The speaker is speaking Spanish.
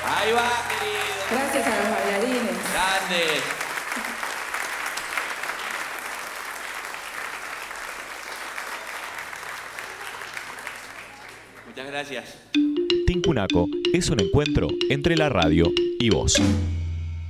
Ahí va, querido. Gracias a los bailarines. Grandes. Muchas gracias. Tincunaco es un encuentro entre la radio y vos.